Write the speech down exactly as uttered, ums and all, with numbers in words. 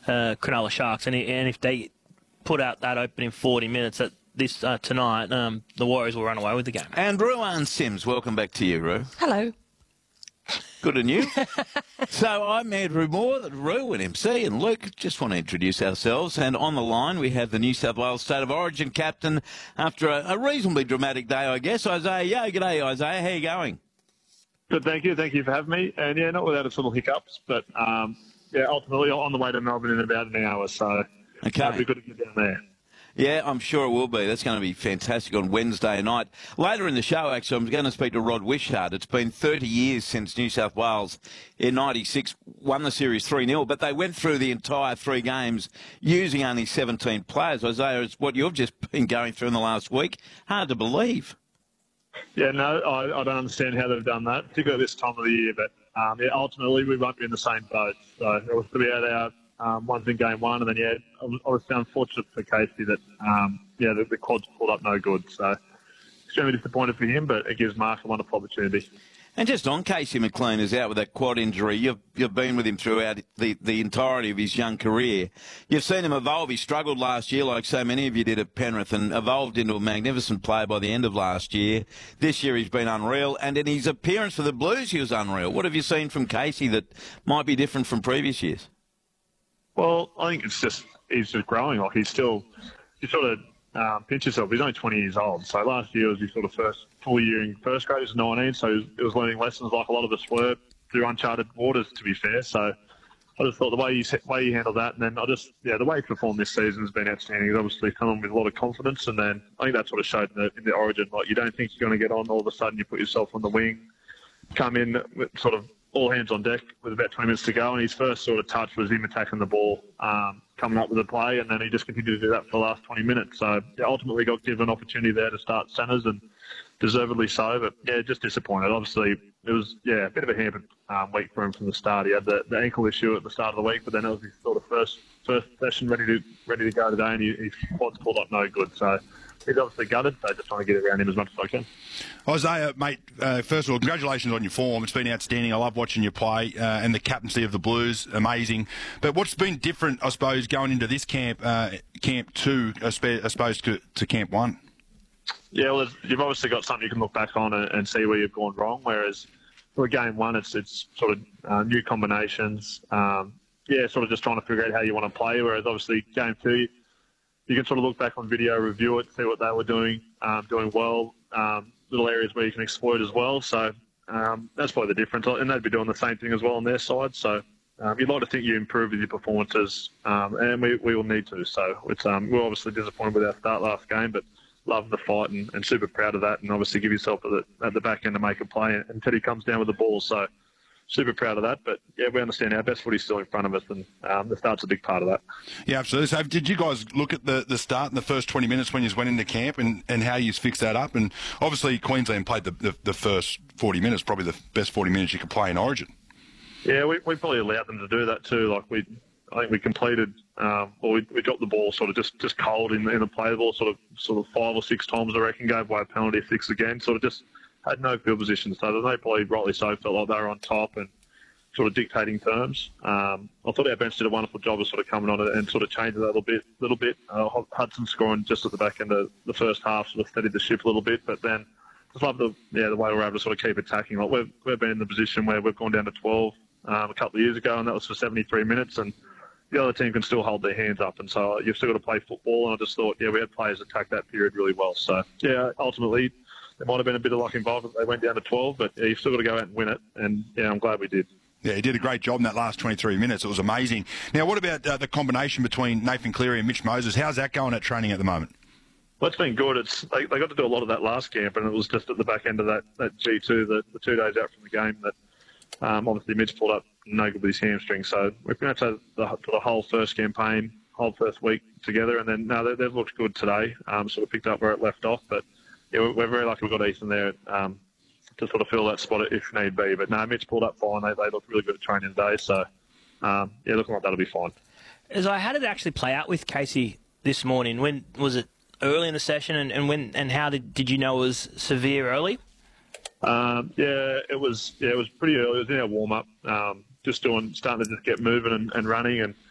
uh, Cronulla Sharks, and, and if they put out that opening forty minutes at this uh, tonight, um, the Warriors will run away with the game. And Ruan Sims, welcome back to you, Ru. Hello. Good on you. So I'm Andrew Moore, Ru and M C and Luke. Just want to introduce ourselves. And on the line we have the New South Wales State of Origin captain after a, a reasonably dramatic day, I guess. Isaiah Yeo. G'day, Isaiah. How you going? Good, thank you. Thank you for having me. And, yeah, not without its little hiccups, but, um, yeah, ultimately on the way to Melbourne in about an hour, so okay. It'll be good to get down there. Yeah, I'm sure it will be. That's going to be fantastic on Wednesday night. Later in the show, actually, I'm going to speak to Rod Wishart. It's been thirty years since New South Wales in ninety-six won the series three nil, but they went through the entire three games using only seventeen players. Isaiah, it's what you've just been going through in the last week. Hard to believe. Yeah, no, I, I don't understand how they've done that, particularly this time of the year, but um, yeah, ultimately we won't be in the same boat. So it was to be out our Um, one's in game one, and then, yeah, I was unfortunate for Casey that, um, yeah, the, the quads pulled up no good. So extremely disappointed for him, but it gives Mark a wonderful opportunity. And just on Casey McLean is out with that quad injury. You've, you've been with him throughout the, the entirety of his young career. You've seen him evolve. He struggled last year like so many of you did at Penrith and evolved into a magnificent player by the end of last year. This year he's been unreal. And in his appearance for the Blues, he was unreal. What have you seen from Casey that might be different from previous years? Well, I think it's just he's just growing. Like he's still, he sort of um, pinch yourself. He's only twenty years old. So last year was his sort of first full year in first grade. He was nineteen, so he was, he was learning lessons like a lot of us were through uncharted waters. To be fair, so I just thought the way he way he handled that, and then I just yeah the way he performed this season has been outstanding. He's obviously come with a lot of confidence, and then I think that sort of showed in the, in the Origin. Like you don't think you're going to get on, all of a sudden you put yourself on the wing, come in with sort of all hands on deck with about twenty minutes to go, and his first sort of touch was him attacking the ball, um, coming up with a play, and then he just continued to do that for the last twenty minutes. So yeah, ultimately got given an opportunity there to start centres, and deservedly so. But yeah, just disappointed. Obviously, it was yeah a bit of a hampered um, week for him from the start. He had the, the ankle issue at the start of the week, but then it was his sort of first first session ready to ready to go today, and he, his quads pulled up no good. So he's obviously gutted, so just trying to get around him as much as I can. Isaiah, mate, uh, first of all, congratulations on your form. It's been outstanding. I love watching you play, uh, and the captaincy of the Blues, amazing. But what's been different, I suppose, going into this camp, uh, camp two, as opposed to, to camp one? Yeah, well, you've obviously got something you can look back on and, and see where you've gone wrong, whereas for game one, it's it's sort of uh, new combinations. Um, yeah, sort of just trying to figure out how you want to play, whereas obviously game two, you can sort of look back on video, review it, see what they were doing, um, doing well, um, little areas where you can exploit as well. So um, that's probably the difference. And they'd be doing the same thing as well on their side. So um, you'd like to think you improve with your performances, um, and we, we will need to. So it's um, we're obviously disappointed with our start last game, but love the fight and, and super proud of that, and obviously give yourself at the, at the back end to make a play, and Teddy comes down with the ball. So super proud of that, but yeah, we understand our best footy's still in front of us, and um, the start's a big part of that. Yeah, absolutely. So did you guys look at the, the start in the first twenty minutes when you went into camp and, and how you fixed that up? And obviously Queensland played the, the, the first forty minutes, probably the best forty minutes you could play in Origin. Yeah, we, we probably allowed them to do that too. Like we, I think we completed, um, or we, we dropped the ball sort of just, just cold in, in the play the ball sort of sort of five or six times, I reckon, gave away a penalty, six again, sort of just had no field position. So they probably rightly so felt like they were on top and sort of dictating terms. Um, I thought our bench did a wonderful job of sort of coming on and sort of changing that a little bit. Little bit. Uh, Hudson scoring just at the back end of the first half sort of steadied the ship a little bit, but then just love the yeah the way we were able to sort of keep attacking. Like we've we've been in the position where we've gone down to twelve um, a couple of years ago, and that was for seventy-three minutes, and the other team can still hold their hands up, and so you've still got to play football. And I just thought yeah we had players attack that period really well. So yeah, ultimately there might have been a bit of luck involved that they went down to twelve, but yeah, you've still got to go out and win it, and yeah, I'm glad we did. Yeah, he did a great job in that last twenty-three minutes. It was amazing. Now, what about uh, the combination between Nathan Cleary and Mitch Moses? How's that going at training at the moment? Well, it's been good. It's they, they got to do a lot of that last camp, and it was just at the back end of that, that G two, the, the two days out from the game, that um, obviously Mitch pulled up no good with his hamstring. So we've been able to the, to the whole first campaign, whole first week together, and then no, they, they've looked good today. Um, sort of picked up where it left off, but yeah, we're, we're very lucky we've got Ethan there. Um, to sort of fill that spot if need be. But no, Mitch pulled up fine. They, they looked really good at training today. So, um, yeah, looking like that'll be fine. As I, how did it actually play out with Casey this morning? When was it early in the session, and, and when and how did did you know it was severe early? Um, yeah, it was. Yeah, it was pretty early. It was in our warm up, um, just doing, starting to just get moving and, and running, and